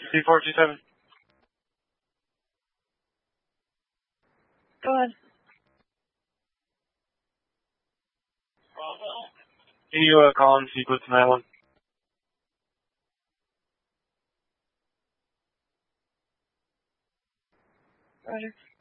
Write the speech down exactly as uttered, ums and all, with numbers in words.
C four two seven. Go ahead. Can you uh, call in sequence nine one? Roger.